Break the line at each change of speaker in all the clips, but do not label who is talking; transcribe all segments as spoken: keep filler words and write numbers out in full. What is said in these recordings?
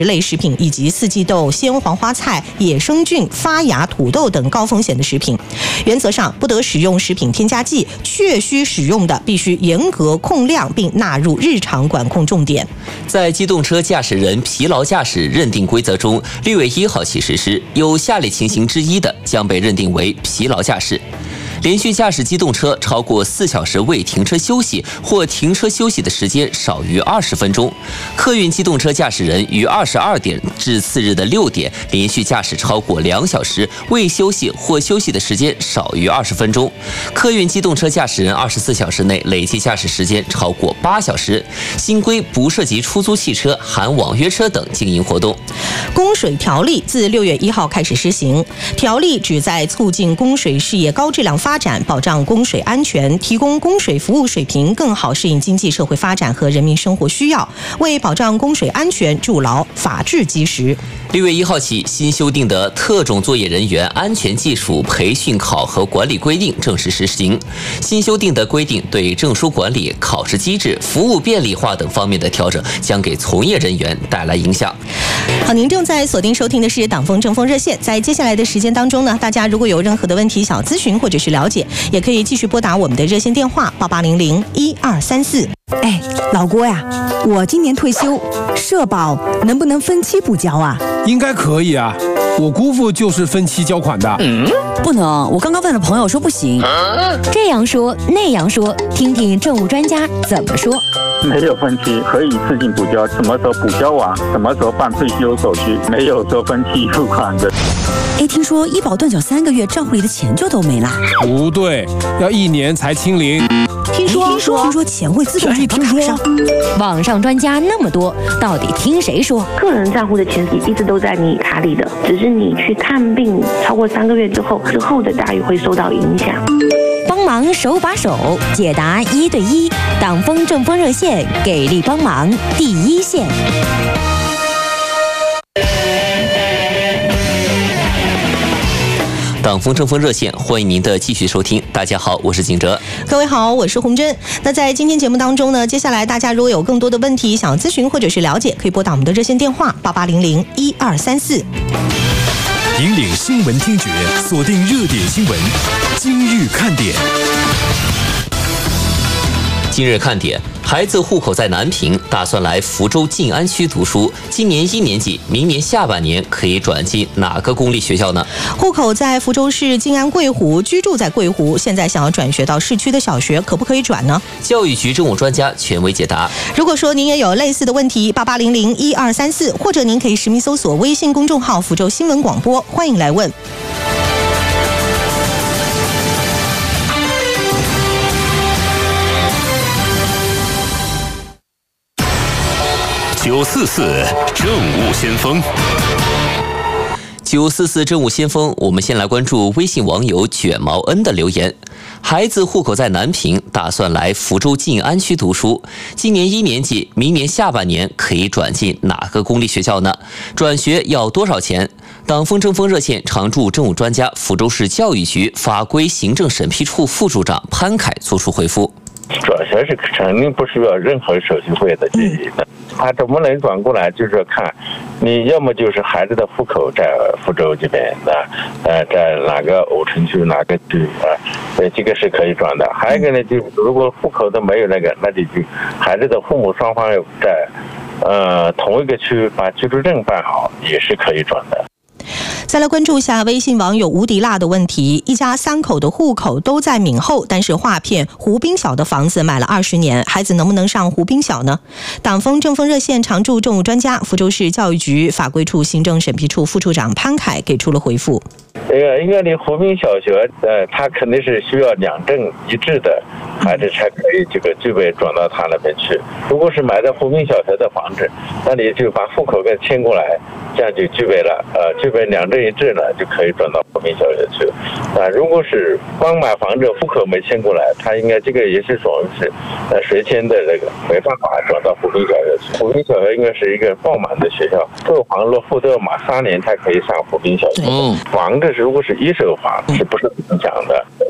类食品以及四季豆、鲜黄花菜、野生菌、发芽土豆等高风险的食品。原则上不得使用食品添加剂，确需使用的必须严格控量，并纳入日常管控重点。
在机动车驾驶人疲劳驾驶认定规则中，六月一号起实施，有下列情形之一的将被认定为疲劳驾驶。连续驾驶机动车超过四小时未停车休息，或停车休息的时间少于二十分钟；客运机动车驾驶人于二十二点至次日的六点连续驾驶超过两小时未休息，或休息的时间少于二十分钟；客运机动车驾驶人二十四小时内累计驾驶时间超过八小时。新规不涉及出租汽车、含网约车等经营活动。
供水条例自六月一号开始施行，条例旨在促进供水事业高质量发展，保障供水安全，提供供水服务水平更好适应经济社会发展和人民生活需要，为保障供水安全筑牢法治基石。
六月一号起，新修订的特种作业人员安全技术培训考核管理规定正式实行。新修订的规定对证书管理、考试机制、服务便利化等方面的调整，将给从业人员带来影响。
好，您正在锁定收听的是党风政风热线。在接下来的时间当中呢，大家如果有任何的问题想要咨询或者是了解，也可以继续拨打我们的热线电话八八零零一二三四。
哎，老郭呀，我今年退休，社保能不能分期补交啊？
应该可以啊，我姑父就是分期交款的。
嗯，不能，我刚刚问了朋友说不行。
这样说那样说，听听政务专家怎么说。
没有分期，可以自行补交，什么时候补交完，什么时候办退休手续，没有说分期付款的。
哎，听说医保断缴三个月，账户里的钱就都没了。
不对，要一年才清零。
听说听说听说钱会自动转到卡上。
网上专家那么多，到底听谁说？
个人账户的钱一直都在你卡里的，只是你去看病超过三个月之后，之后的待遇会受到影响。
帮忙手把手解答一对一，党风政风热线给力帮忙第一线。
党风政风热线，欢迎您的继续收听。大家好，我是景哲。
各位好，我是洪真。那在今天节目当中呢，接下来大家如果有更多的问题想要咨询或者是了解，可以拨打我们的热线电话八八零零一二三四。
引领新闻听觉，锁定热点新闻，今日看点。
今日看点，孩子户口在南平，打算来福州晋安区读书。今年一年级，明年下半年可以转进哪个公立学校呢？
户口在福州市晋安桂湖，居住在桂湖，现在想要转学到市区的小学，可不可以转呢？
教育局政务专家权威解答。
如果说您也有类似的问题，八八零零一二三四，或者您可以实名搜索微信公众号福州新闻广播，欢迎来问。
九四四政务先锋，
九四四政务先锋，我们先来关注微信网友卷毛恩的留言。孩子户口在南平，打算来福州晋安区读书。今年一年级，明年下半年可以转进哪个公立学校呢？转学要多少钱？党风政风热线常驻政务专家、福州市教育局法规行政审批处副处长潘凯作出回复。
转学是肯定不需要任何手续费的建议的，他怎么能转过来？就是看，你要么就是孩子的户口在福州这边的，呃，在哪个莒城区哪个区啊，呃，这个是可以转的。还有一个呢，就如果户口都没有那个，那就就孩子的父母双方在呃同一个区把居住证办好，也是可以转的。
再来关注一下微信网友吴迪辣的问题：一家三口的户口都在闽后，但是划片湖滨小的房子买了二十年，孩子能不能上湖滨小呢？党风政风热线常驻政务专家、福州市教育局法规处行政审批处副处长潘凯给出了回复。
这个，因为你湖滨小学，呃，它肯定是需要两证一致的孩子才可以这个具备转到他那边去。如果是买的湖滨小学的房子，那你就把户口给迁过来，这样就具备了，呃，具备两证一致呢，就可以转到湖滨小学去。啊、呃，如果是光买房子，户口没迁过来，他应该这个也是属于是，呃，随迁的这个没办法转到湖滨小学去。湖滨小学应该是一个爆满的学校，购房落户都要满三年才可以上湖滨小学。嗯，房子如果是一手房，是不是影响的？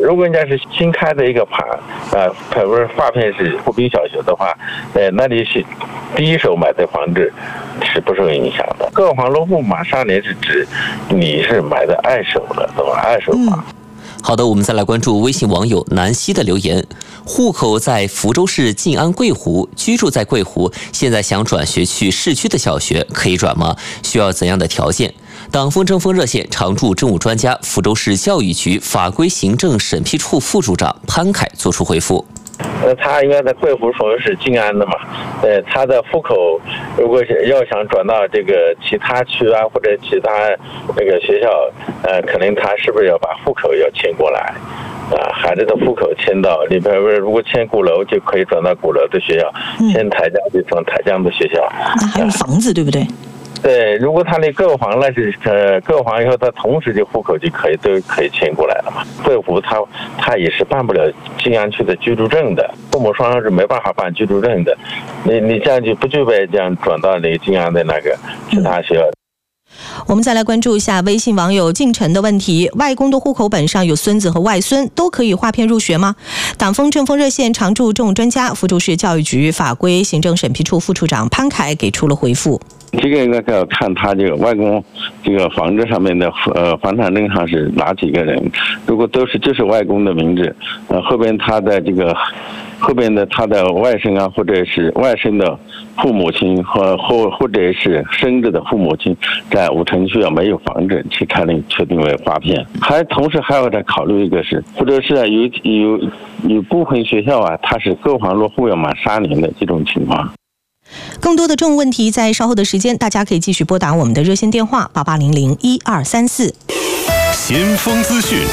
如果人家是新开的一个盘，啊，比如说划片是湖滨小学的话，呃，那你是第一手买的房子是不受影响的。购房落户满三年是指你是买的二手的，对吧？二手房。
嗯好的，我们再来关注微信网友南希的留言：户口在福州市晋安桂湖，居住在桂湖，现在想转学去市区的小学，可以转吗？需要怎样的条件？党风政风热线常驻政务专家、福州市教育局法规行政审批处副处长潘凯作出回复。
呃，他应该在桂湖属于是晋安的嘛，呃，他的户口如果是要想转到这个其他区啊或者其他这个学校，呃，可能他是不是要把户口要迁过来？啊，孩子的户口迁到里边，如果迁鼓楼就可以转到鼓楼的学校，迁台江就转台江的学校。
那还有房子，对不对？
对，如果他那购房了是呃购房以后，他同时就户口就可以都可以迁过来了嘛。桂湖他他也是办不了晋安区的居住证的，父母双方是没办法办居住证的。你你这样就不具备这样转到那个晋安的那个其他学校。嗯，
我们再来关注一下微信网友晋晨的问题：外公的户口本上有孙子和外孙，都可以划片入学吗？党风政风热线常驻政务专家、福州市教育局法规行政审批处副处长潘凯给出了回复。
这个应该要看他这个外公这个房子上面的呃房产证上是哪几个人，如果都是就是外公的名字，呃后边他的这个后边的他的外甥啊，或者是外甥的父母亲或或或者是生子的父母亲在五城区啊没有房子，去开令确定为划片。还同时还要再考虑一个是，或者是有有有部分学校啊，它是购房落户要满三年的这种情况。
更多的政务问题在稍后的时间，大家可以继续拨打我们的热线电话八八零零一二三四。
先锋资讯。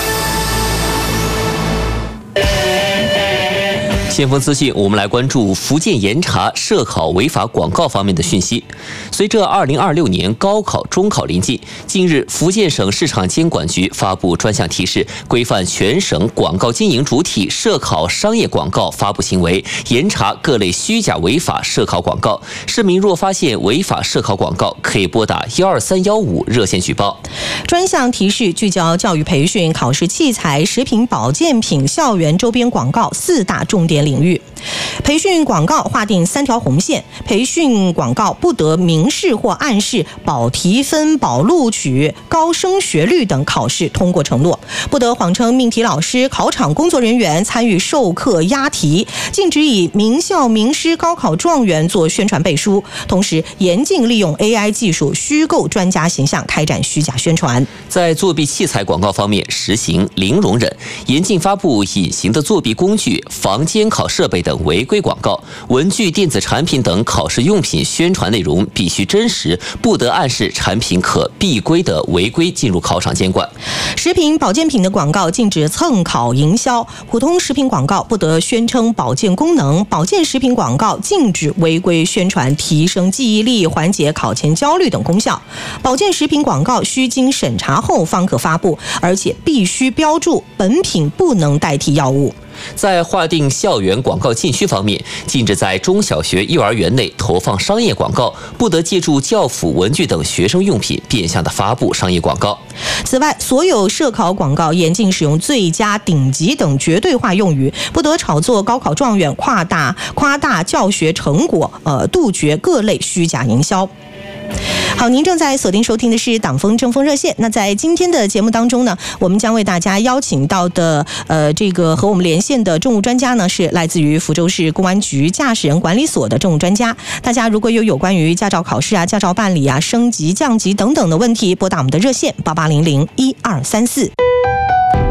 先锋资讯，我们来关注福建严查涉考违法广告方面的讯息。随着二零二六年高考、中考临近，近日福建省市场监管局发布专项提示，规范全省广告经营主体涉考商业广告发布行为，严查各类虚假违法涉考广告。市民若发现违法涉考广告，可以拨打幺二三幺五热线举报。
专项提示聚焦教育培训、考试器材、食品保健品、校园周边广告四大重点领域。培训广告划定三条红线，培训广告不得明示或暗示保提分、保录取、高升学率等考试通过承诺，不得谎称命题老师、考场工作人员参与授课押题，禁止以名校名师、高考状元做宣传背书，同时严禁利用 A I 技术虚构专家形象开展虚假宣传。
在作弊器材广告方面，实行零容忍，严禁发布隐形的作弊工具、防监考设备等违规广告，文具、电子产品等考试用品宣传内容必须真实，不得暗示产品可避规的违规进入考场监管。
食品保健品的广告禁止蹭考营销，普通食品广告不得宣称保健功能，保健食品广告禁止违规宣传提升记忆力、缓解考前焦虑等功效。保健食品广告需经审查后方可发布，而且必须标注本品不能代替药物。
在划定校园广告禁区方面，禁止在中小学、幼儿园内投放商业广告，不得借助教辅、文具等学生用品变相的发布商业广告。
此外，所有涉考广告严禁使用最佳、顶级等绝对化用语，不得炒作高考状元、夸大夸大教学成果，呃，杜绝各类虚假营销。好，您正在锁定收听的是党风政风热线。那在今天的节目当中呢，我们将为大家邀请到的呃这个和我们连线的政务专家呢，是来自于福州市公安局驾驶人管理所的政务专家。大家如果有有关于驾照考试啊、驾照办理啊、升级降级等等的问题，拨打我们的热线八八零零一二三四。